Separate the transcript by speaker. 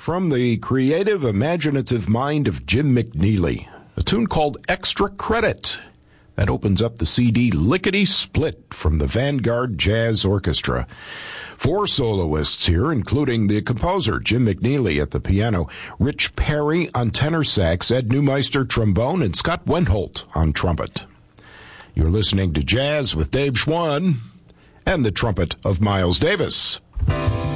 Speaker 1: From the creative, imaginative mind of Jim McNeely, a tune called Extra Credit. That opens up the CD Lickety Split from the Vanguard Jazz Orchestra. 4 soloists here, including the composer, Jim McNeely, at the piano, Rich Perry on tenor sax, Ed Neumeister trombone, and Scott Wendholt on trumpet. You're listening to Jazz with Dave Schwann and the trumpet of Miles Davis.